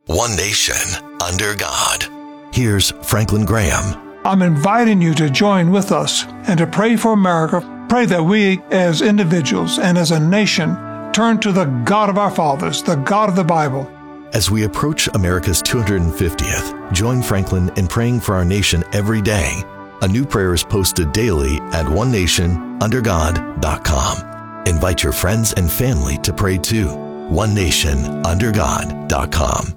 One nation, under God. Here's Franklin Graham. I'm inviting you to join with us and to pray for America. Pray that we, as individuals and as a nation, turn to the God of our fathers, the God of the Bible. As we approach America's 250th, join Franklin in praying for our nation every day. A new prayer is posted daily at onenationundergod.com. Invite your friends and family to pray too. onenationundergod.com.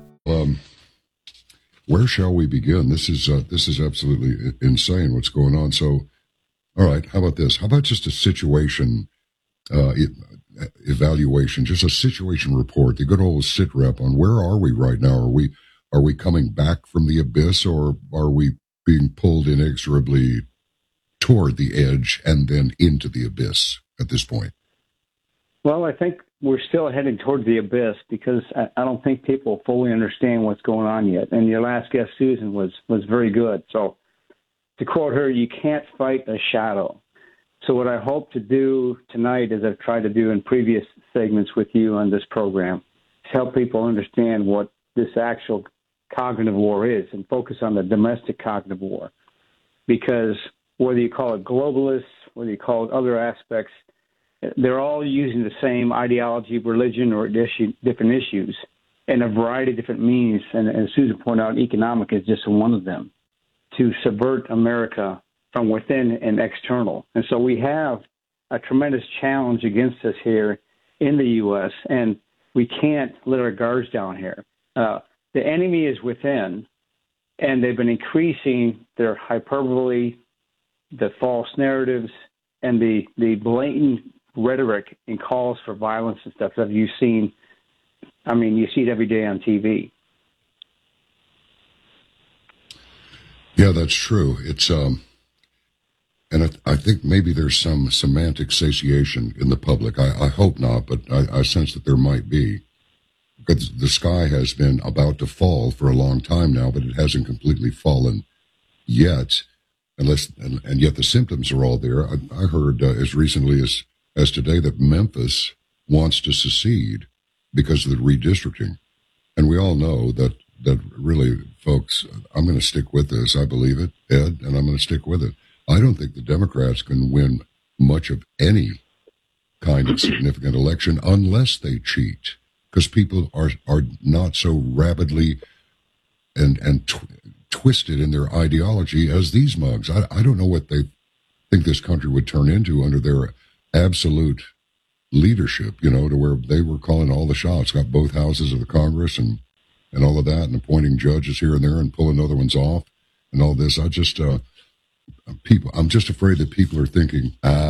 Where shall we begin? This is absolutely insane what's going on. So, all right, how about this? How about just a situation evaluation, just a situation report, the good old sit rep on where are we right now? Are we coming back from the abyss, or are we being pulled inexorably toward the edge and then into the abyss at this point? Well, I think we're still heading toward the abyss because I don't think people fully understand what's going on yet. And your last guest, Susan, was very good. So to quote her, you can't fight a shadow. So what I hope to do tonight, as I've tried to do in previous segments with you on this program, is help people understand what this actual cognitive war is and focus on the domestic cognitive war. Because whether you call it globalists, whether you call it other aspects, they're all using the same ideology, religion, or different issues in a variety of different means. And as Susan pointed out, economic is just one of them, to subvert America from within and external. And so we have a tremendous challenge against us here in the U.S., and we can't let our guards down here. The enemy is within, and they've been increasing their hyperbole, the false narratives, and the blatant rhetoric and calls for violence and stuff that you've seen. I mean, you see it every day on TV. Yeah, that's true. It's and I think maybe there's some semantic satiation in the public. I hope not, but I sense that there might be. Because the sky has been about to fall for a long time now, but it hasn't completely fallen yet. And yet the symptoms are all there. I heard as recently as today that Memphis wants to secede because of the redistricting. And we all know that really, folks, I'm going to stick with this. I believe it, Ed, and I'm going to stick with it. I don't think the Democrats can win much of any kind of significant election unless they cheat, because people are not so rabidly and twisted in their ideology as these mugs. I don't know what they think this country would turn into under their absolute leadership, to where they were calling all the shots, got both houses of the Congress and all of that, and appointing judges here and there and pulling other ones off and all this. I'm just afraid that people are thinking,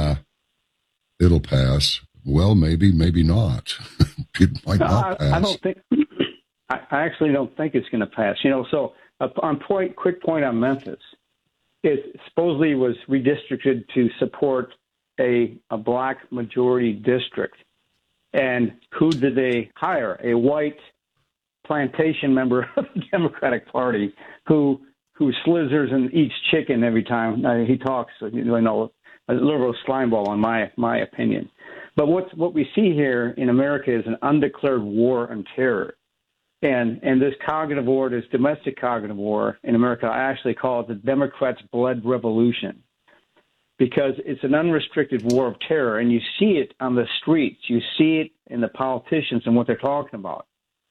it'll pass. Well, maybe not. It might not pass. I actually don't think it's going to pass. So quick point on Memphis. It supposedly was redistricted to support a black majority district. And who did they hire? A white plantation member of the Democratic Party who slithers and eats chicken every time he talks. A little slimeball, in my opinion. But what we see here in America is an undeclared war on terror. And this cognitive war, this domestic cognitive war in America, I actually call it the Democrats' blood revolution, because it's an unrestricted war of terror. And you see it on the streets. You see it in the politicians and what they're talking about.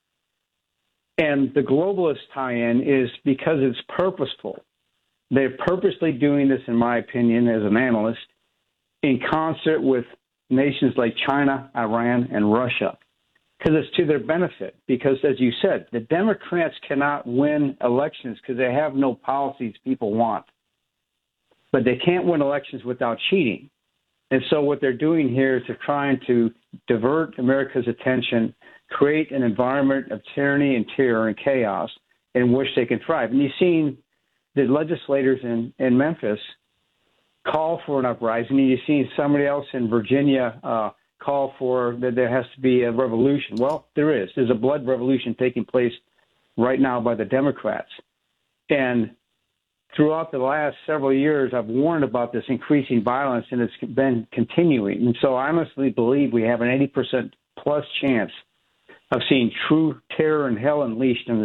And the globalist tie-in is because it's purposeful. They're purposely doing this, in my opinion, as an analyst, in concert with nations like China, Iran, and Russia, because it's to their benefit. Because, as you said, the Democrats cannot win elections because they have no policies people want. But they can't win elections without cheating. And so what they're doing here is they're trying to divert America's attention, create an environment of tyranny and terror and chaos in which they can thrive. And you've seen the legislators in Memphis call for an uprising, and you've seen somebody else in Virginia call for that there has to be a revolution. Well, there is. There's a blood revolution taking place right now by the Democrats. And throughout the last several years, I've warned about this increasing violence, and it's been continuing. And so I honestly believe we have an 80% plus chance of seeing true terror and hell unleashed in